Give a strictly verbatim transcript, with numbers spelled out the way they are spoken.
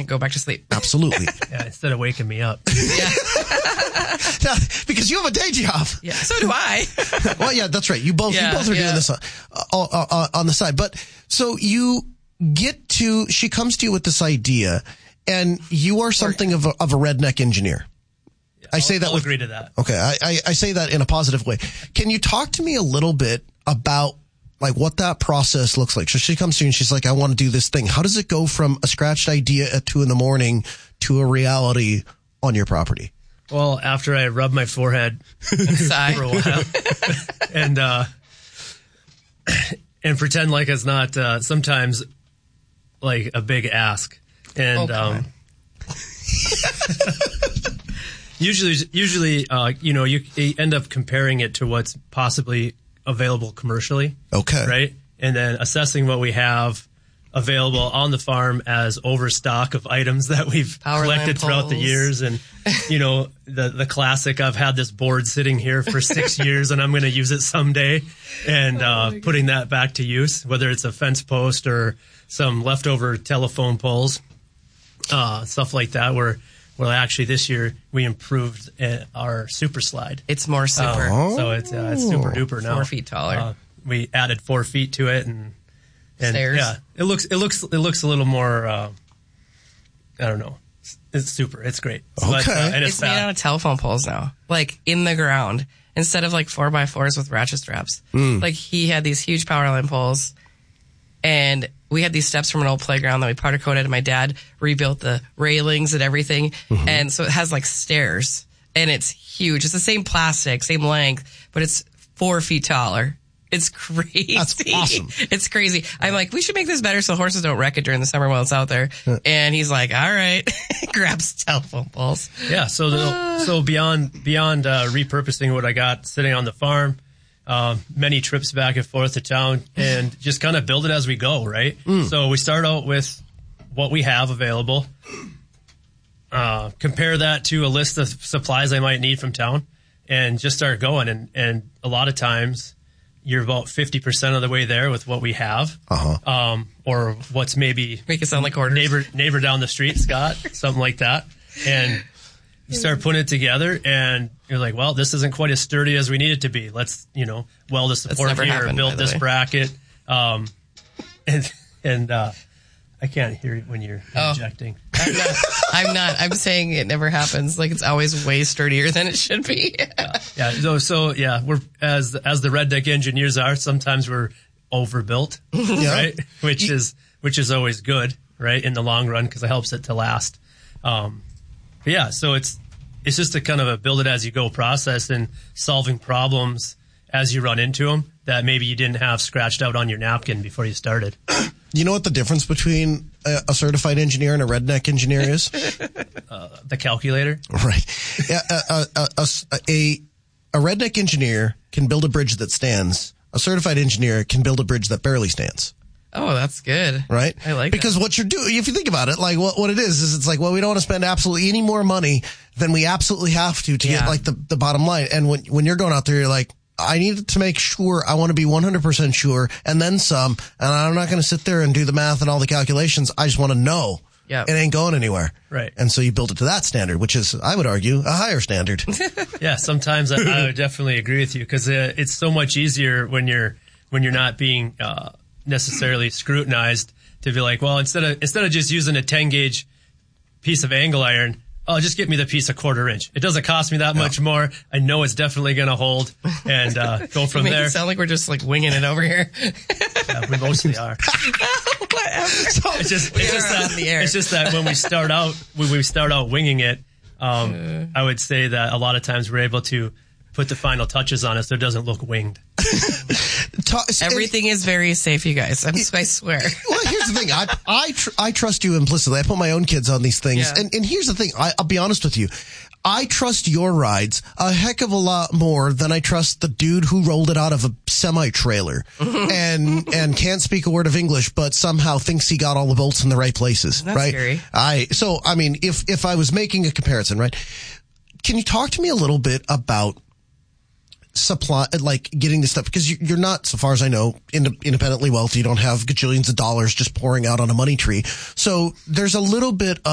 and go back to sleep. Absolutely. Yeah, instead of waking me up. Yeah. Because you have a day job. Yeah. So do I. Well, yeah, that's right. You both, Yeah, you both are yeah. doing this on, uh, uh, on the side. But so you get to, she comes to you with this idea, and you are something of a, of a redneck engineer. Yeah, I say I'll, that I'll with, agree to that. Okay. I, I, I say that in a positive way. Can you talk to me a little bit about like what that process looks like? So she comes to you and she's like, I want to do this thing. How does it go from a scratched idea at two in the morning to a reality on your property? Well, after I rub my forehead Sigh. for a while and, uh, and pretend like it's not, uh, sometimes like a big ask. And, Okay. um, usually, usually, uh, you know, you, you end up comparing it to what's possibly available commercially. Okay. Right. And then assessing what we have available on the farm as overstock of items that we've Power line collected throughout the poles. years. And, you know, the, the classic, I've had this board sitting here for six years and I'm going to use it someday. And, uh, putting that back to use, whether it's a fence post or some leftover telephone poles, uh, stuff like that, where, well, actually this year we improved uh, our super slide. It's more super. Um, so it's, uh, it's super duper now. Four feet taller. Uh, we added four feet to it and, and Stairs. yeah, it looks, it looks, it looks a little more, uh, I don't know. It's, it's super. It's great. But, Okay. uh, and it's, It's made fat. out of telephone poles now, like in the ground, instead of like four by fours with ratchet straps. Hmm. Like he had these huge power line poles, and we had these steps from an old playground that we powder coated, and my dad rebuilt the railings and everything. Mm-hmm. And so it has like stairs, and it's huge. It's the same plastic, same length, but it's four feet taller. It's crazy. That's awesome. It's crazy. I'm like, we should make this better so horses don't wreck it during the summer while it's out there. And he's like, all right. Grabs telephone poles. Yeah. So, the, so beyond, beyond, uh, repurposing what I got sitting on the farm, um, many trips back and forth to town and just kind of build it as we go. Right. So we start out with what we have available, uh, compare that to a list of supplies I might need from town and just start going. And, and a lot of times, you're about fifty percent of the way there with what we have. Uh-huh. Um, or what's maybe Make it sound like orders. neighbor, neighbor down the street, Scott, something like that. And you start putting it together and you're like, well, this isn't quite as sturdy as we need it to be. Let's, you know, weld the support never here, happened, by build the this way. bracket. Um, and, and, uh, I can't hear it when you're Oh. injecting. I'm not, I'm not. I'm saying it never happens. Like it's always way sturdier than it should be. Yeah. So, so yeah, we're, as, as the redneck engineers are, sometimes we're overbuilt, right? Which is, which is always good, right? In the long run, because it helps it to last. Um, but yeah, so it's, it's just a kind of a build it as you go process and solving problems as you run into them that maybe you didn't have scratched out on your napkin before you started. You know what the difference between a, a certified engineer and a redneck engineer is? Uh, the calculator. Right. Yeah, a, a, a, a, a redneck engineer can build a bridge that stands. A certified engineer can build a bridge that barely stands. Oh, that's good. Right? I like Because that. what you're doing, if you think about it, like what, what it is, is it's like, well, we don't want to spend absolutely any more money than we absolutely have to to Yeah. get like the, the bottom line. And when, when you're going out there, you're like, I need to make sure, I want to be one hundred percent sure and then some. And I'm not going to sit there and do the math and all the calculations. I just want to know. Yep. It ain't going anywhere. Right. And so you build it to that standard, which is, I would argue, a higher standard. Yeah, sometimes I, I would definitely agree with you because uh, it's so much easier when you're when you're not being uh, necessarily scrutinized to be like, well, instead of instead of just using a ten gauge piece of angle iron, oh, just get me the piece a quarter inch. It doesn't cost me that much more. I know it's definitely going to hold, and uh, go from You make there. it sound like we're just like winging it over here. Yeah, we mostly are. Whatever. It's just, it's just We're that on the air. it's just that when we start out when we start out winging it, um, I would say that a lot of times we're able to put the final touches on it so it doesn't look winged. Ta- Everything is very safe, you guys. I'm, I swear. Well, here's the thing. I I, tr- I trust you implicitly. I put my own kids on these things. Yeah. And, and here's the thing. I, I'll be honest with you. I trust your rides a heck of a lot more than I trust the dude who rolled it out of a semi-trailer and and can't speak a word of English, but somehow thinks he got all the bolts in the right places. That's right? scary. I so I mean, if if I was making a comparison, right? Can you talk to me a little bit about supply, like getting this stuff, because you're not, so far as I know, ind- independently wealthy. You don't have gajillions of dollars just pouring out on a money tree. So there's a little bit of